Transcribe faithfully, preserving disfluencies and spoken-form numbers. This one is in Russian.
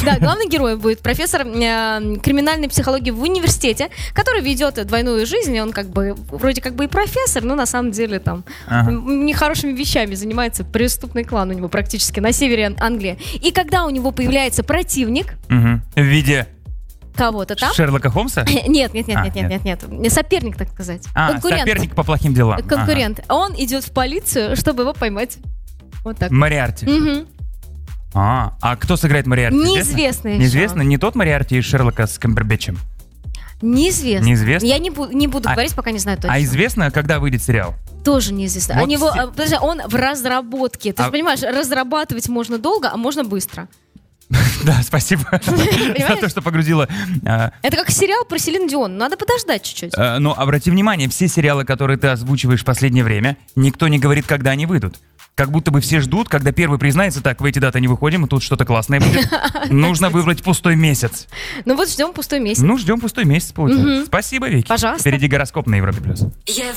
Да, главный герой будет профессор э, криминальной психологии в университете, который ведет двойную жизнь, и он как бы вроде как бы и профессор, но на самом деле там ага. нехорошими вещами занимается. Преступный клан у него практически на севере Англии. И когда у него появляется противник... Угу. В виде... Кого-то там? Шерлока Холмса? Нет, нет, нет, а, нет, нет, нет, нет. Соперник, так сказать. А, конкурент. Соперник по плохим делам. Конкурент. Ага. Он идет в полицию, чтобы его поймать. Вот так. Мориарти. Угу. А, а кто сыграет Мориарти? Неизвестно еще. Неизвестно? Не тот Мориарти из Шерлока с Камбербэтчем? Неизвестно. Неизвестно? Я не, бу- не буду а, говорить, пока не знаю точно. А известно, когда выйдет сериал? Тоже неизвестно. Вот а него, все... подожди, он в разработке. Ты а... же понимаешь, разрабатывать можно долго, а можно быстро. Да, спасибо за то, что погрузила. Это как сериал про Селин Дион. Надо подождать чуть-чуть. Но обрати внимание, все сериалы, которые ты озвучиваешь в последнее время, никто не говорит, когда они выйдут. Как будто бы все ждут, когда первый признается, так, в эти даты не выходим, и тут что-то классное будет. Нужно выбрать пустой месяц. Ну вот ждем пустой месяц. Ну, ждем пустой месяц, получается. Спасибо, Вики. Пожалуйста. Впереди гороскоп на Европе+.